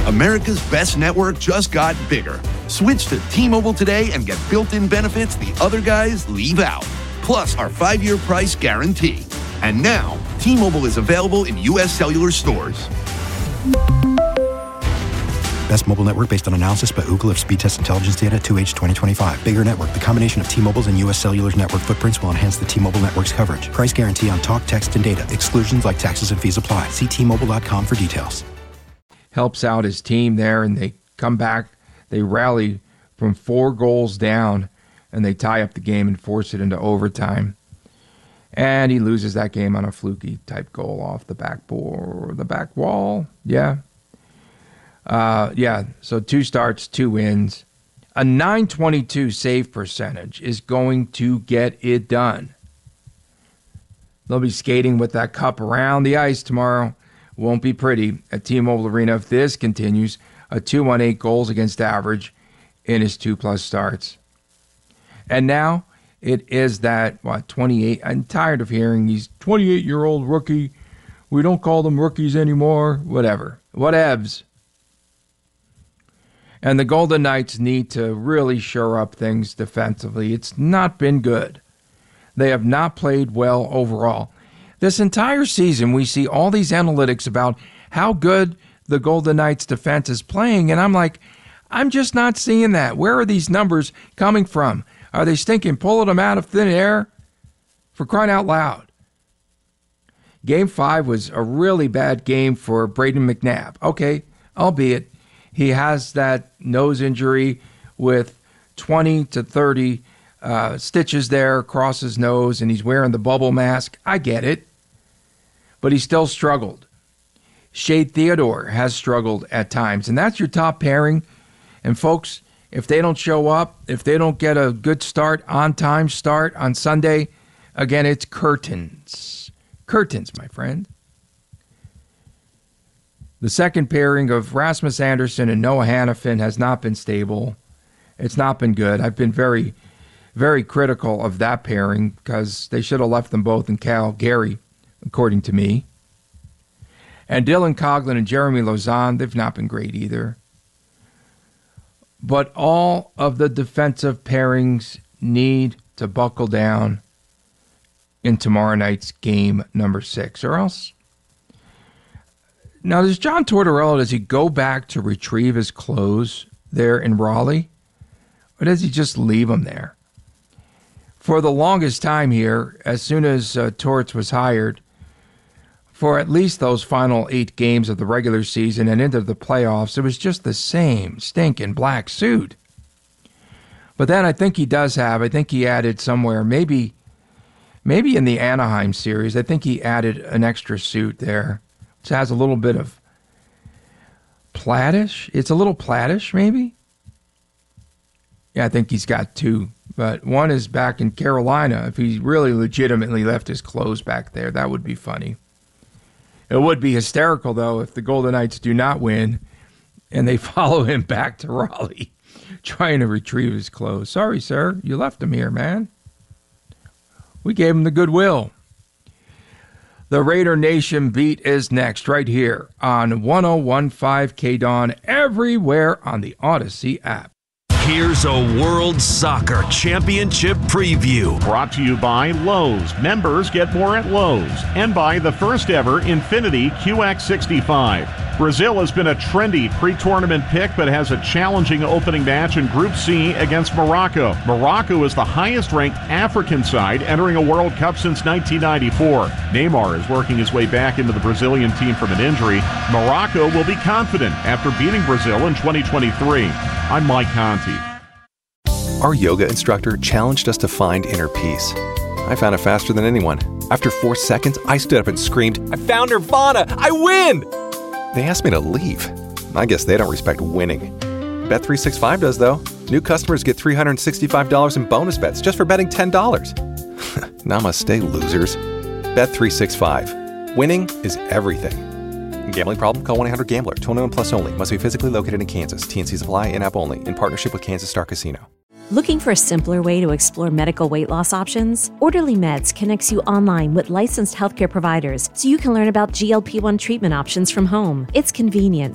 America's best network just got bigger. Switch to T-Mobile today and get built-in benefits the other guys leave out. Plus our 5-year price guarantee. And now, T-Mobile is available in U.S. cellular stores. Best mobile network based on analysis by Ookla of speed test intelligence data 2H 2025. Bigger network. The combination of T-Mobile's and U.S. Cellular's network footprints will enhance the T-Mobile network's coverage. Price guarantee on talk, text, and data. Exclusions like taxes and fees apply. See T-Mobile.com for details. Helps out his team there, and they come back. They rally from 4 goals down, and they tie up the game and force it into overtime. And he loses that game on a fluky type goal off the backboard, the back wall. Yeah. So 2 starts, 2 wins. A .922 save percentage is going to get it done. They'll be skating with that cup around the ice tomorrow. Won't be pretty at T-Mobile Arena if this continues. A 2.18 goals against average in his 2+ starts. And now it is that, 28. I'm tired of hearing he's 28-year-old rookie. We don't call them rookies anymore. Whatever. Whatevs. And the Golden Knights need to really shore up things defensively. It's not been good. They have not played well overall. This entire season, we see all these analytics about how good the Golden Knights defense is playing, and I'm like, I'm just not seeing that. Where are these numbers coming from? Are they stinking pulling them out of thin air? For crying out loud. Game 5 was a really bad game for Brayden McNabb. Okay, albeit he has that nose injury with 20 to 30 stitches there across his nose, and he's wearing the bubble mask. I get it. But he still struggled. Shea Theodore has struggled at times, and that's your top pairing. And folks, if they don't show up, if they don't get a good start, on-time start on Sunday, again, it's curtains. Curtains, my friend. The second pairing of Rasmus Andersson and Noah Hannafin has not been stable. It's not been good. I've been very, very critical of that pairing because they should have left them both in Calgary, according to me. And Dylan Coghlan and Jeremy Lauzon, they've not been great either. But all of the defensive pairings need to buckle down in tomorrow night's game number 6, or else. Now, does John Tortorella, does he go back to retrieve his clothes there in Raleigh? Or does he just leave them there? For the longest time here, as soon as Torts was hired, for at least those final 8 games of the regular season and into the playoffs, it was just the same stinking black suit. But then I think he added somewhere, maybe in the Anaheim series, I think he added an extra suit there. It has a little bit of plaidish. It's a little plaidish, maybe. Yeah, I think he's got 2. But one is back in Carolina. If he really legitimately left his clothes back there, that would be funny. It would be hysterical, though, if the Golden Knights do not win and they follow him back to Raleigh trying to retrieve his clothes. Sorry, sir. You left them here, man. We gave him the goodwill. The Raider Nation beat is next right here on 101.5 KDAWN, everywhere on the Odyssey app. Here's a World Soccer Championship preview. Brought to you by Lowe's. Members get more at Lowe's. And by the first ever Infiniti QX65. Brazil has been a trendy pre-tournament pick, but has a challenging opening match in Group C against Morocco. Morocco is the highest-ranked African side entering a World Cup since 1994. Neymar is working his way back into the Brazilian team from an injury. Morocco will be confident after beating Brazil in 2023. I'm Mike Conti. Our yoga instructor challenged us to find inner peace. I found it faster than anyone. After 4 seconds, I stood up and screamed, "I found Nirvana! I win!" They asked me to leave. I guess they don't respect winning. Bet365 does, though. New customers get $365 in bonus bets just for betting $10. Namaste, losers. Bet365. Winning is everything. Gambling problem? Call 1-800-GAMBLER. 21 plus only. Must be physically located in Kansas. T&Cs apply. In-app only. In partnership with Kansas Star Casino. Looking for a simpler way to explore medical weight loss options? Orderly Meds connects you online with licensed healthcare providers so you can learn about GLP-1 treatment options from home. It's convenient,